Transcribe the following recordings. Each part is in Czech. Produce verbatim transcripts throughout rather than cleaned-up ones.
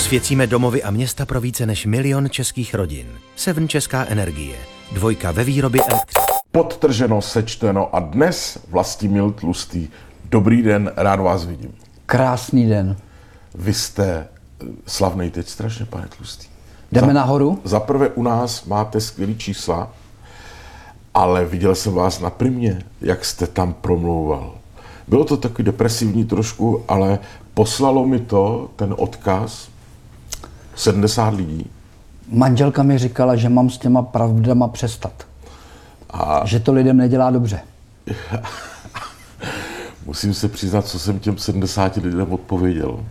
Osvěcíme domovy a města pro více než milion českých rodin. Seven Česká energie. Dvojka ve výrobě elektřiny. Podtrženo, sečteno a dnes Vlastimil Tlustý. Dobrý den, rád vás vidím. Krásný den. Vy jste slavnej teď strašně, pane Tlustý. Jdeme za, nahoru? Za prvé u nás máte skvělý čísla, ale viděl jsem vás na Primě, jak jste tam promlouval. Bylo to takový depresivní trošku, ale poslalo mi to, ten odkaz, sedmdesát lidí. Manželka mi říkala, že mám s těma pravdama přestat. A že to lidem nedělá dobře. Musím se přiznat, co jsem těm sedmdesáti lidem odpověděl.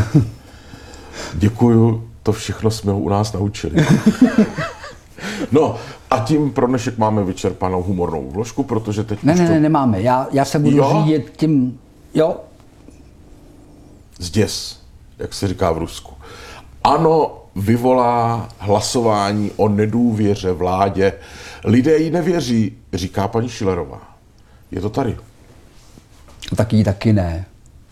Děkuju, to všechno jsme ho u nás naučili. No a tím pro dnešek máme vyčerpanou humornou vložku, protože teď... Ne, ne, to... ne, nemáme. Já, já se budu jo? řídit tím... Jo? Zděs, jak se říká v Rusku. Ano, vyvolá hlasování o nedůvěře vládě. Lidé jí nevěří, říká paní Schillerová. Je to tady? Taky taky ne.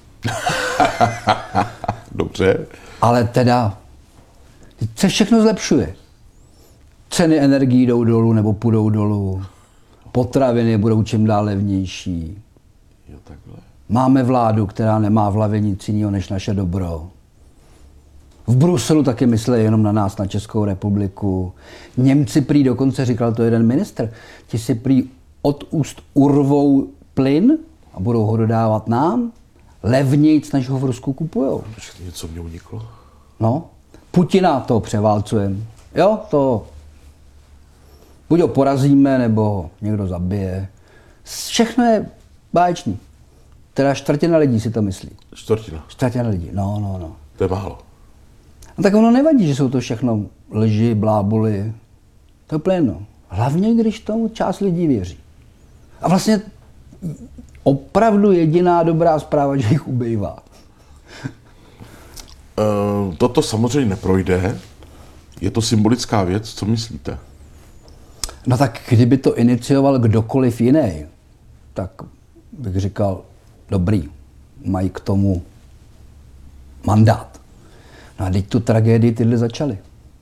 Dobře. Ale teda, se všechno zlepšuje. Ceny energií jdou dolů nebo půjdou dolů. Potraviny budou čím dál levnější. Jo, takhle. Máme vládu, která nemá v hlavě nic jiného než naše dobro. V Bruselu taky myslí jenom na nás, na Českou republiku. Němci prý, dokonce říkal to jeden ministr, ti si prý od úst urvou plyn a budou ho dodávat nám levnějc, než ho v Rusku kupujou. Počkej, něco mě uniklo. No, Putina to převálcujeme. Jo, to buď ho porazíme, nebo ho někdo zabije. Všechno je báječný. Teda čtvrtina lidí si to myslí. Čtvrtina. Čtvrtina lidí, no, no, no. To je málo. No tak ono nevadí, že jsou to všechno lži, bláboli. To je úplně jedno. Hlavně, když tomu část lidí věří. A vlastně opravdu jediná dobrá zpráva, že jich ubejvá. Uh, toto samozřejmě neprojde. Je to symbolická věc, co myslíte? No tak kdyby to inicioval kdokoliv jiný, tak bych říkal, dobrý, mají k tomu mandát. No a teď tu tragédii tyhle začaly.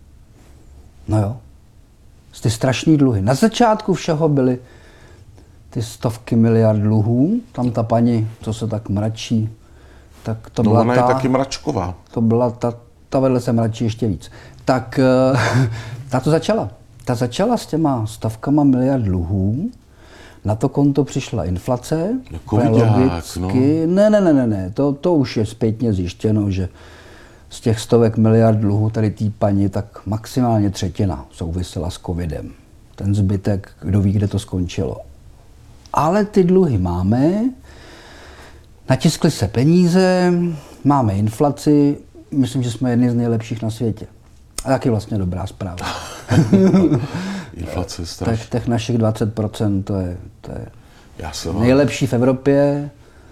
No jo. Ty strašný dluhy. Na začátku všeho byly ty stovky miliard dluhů. Tam ta paní, co se tak mračí, tak to no byla ona ta... je taky mračková. To byla ta, ta vedle se mračí ještě víc. Tak ta to začala. Ta začala s těma stovkama miliard dluhů. Na to konto přišla inflace. Jako viděk, no. Ne, ne, ne, ne, ne. To, to už je zpětně zjištěno, že z těch stovek miliard dluhů tady tý paní, tak maximálně třetina souvisela s covidem. Ten zbytek, kdo ví, kde to skončilo. Ale ty dluhy máme, natiskly se peníze, máme inflaci, myslím, že jsme jedni z nejlepších na světě. A taky vlastně dobrá zpráva. Inflace je strašná. Tak těch našich dvacet procent, to je, to je Já se vám nejlepší v Evropě.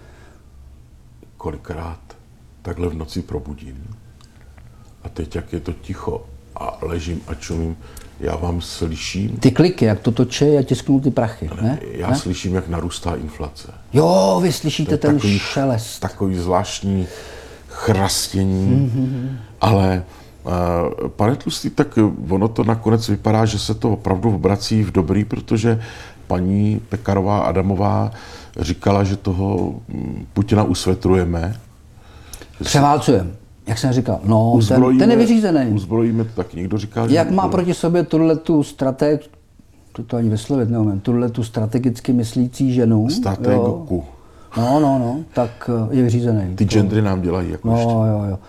kolikrát takhle v noci probudím. A teď, jak je to ticho a ležím a čumím, já vám slyším... Ty kliky, jak to točí a tisknou ty prachy, ne? Já ne? slyším, jak narůstá inflace. Jo, vy slyšíte ten takový, šelest. Takový zvláštní chrastění, mm-hmm. ale uh, pane Tlustý, tak ono to nakonec vypadá, že se to opravdu obrací v dobrý, protože paní Pekarová Adamová říkala, že toho Putina usvětrujeme. Převálcujeme. Jak jsem říkal, no, ten, ten je vyřízený. Uzbrojíme, to taky někdo říkal. Jak že má proti sobě tuhletu strateg, to, to ani vyslovit neumím, tuhletu strategicky myslící ženu. Strategku. No, no, no, tak je vyřízený. Ty gendry nám dělají jako No, ještě. jo, jo.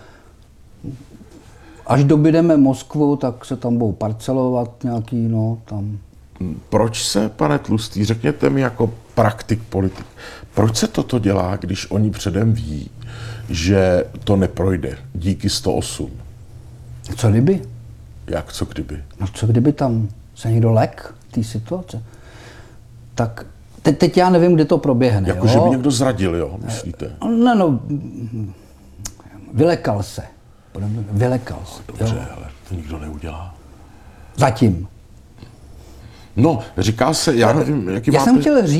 Až dobydeme Moskvu, tak se tam budou parcelovat nějaký, no, tam. Proč se, pane Tlustý, řekněte mi jako praktik, politik, proč se toto dělá, když oni předem ví, že to neprojde díky sto osm? Co kdyby? Jak, co kdyby? No co kdyby tam se někdo lek té situace? Tak teď, teď já nevím, kde to proběhne. Jako, jo? že by někdo zradil, jo, myslíte? No, no, vylekal se. Vylekal se. Dobře, jo? ale to nikdo neudělá. Zatím. No, říká se, já nevím, jaký Já máte... jsem chtěl říct,